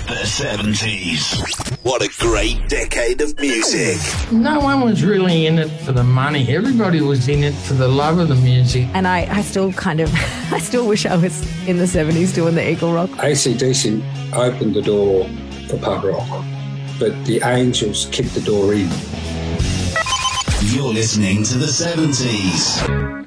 The 70s. What a great decade of music. No one was really in it for the money. Everybody was in it for the love of the music. And I still I still wish I was in the 70s doing the Eagle Rock. AC/DC opened the door for pub rock, but the Angels kicked the door in. You're listening to the 70s.